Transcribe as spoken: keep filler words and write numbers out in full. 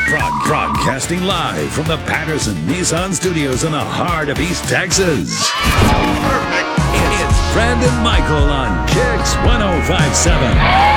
Broad- broadcasting live from the Patterson Nissan Studios in the heart of East Texas. Perfect. It's Brandon Michael on Kicks one oh five point seven.